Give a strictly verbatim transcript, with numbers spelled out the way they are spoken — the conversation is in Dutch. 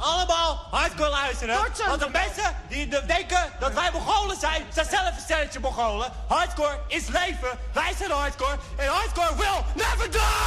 allemaal hardcore luisteren. Kortsen. Want de mensen die de- denken dat wij Mongolen zijn, zijn zelf een stelletje Mongolen. Hardcore is leven. Wij zijn hardcore. En hardcore will never die!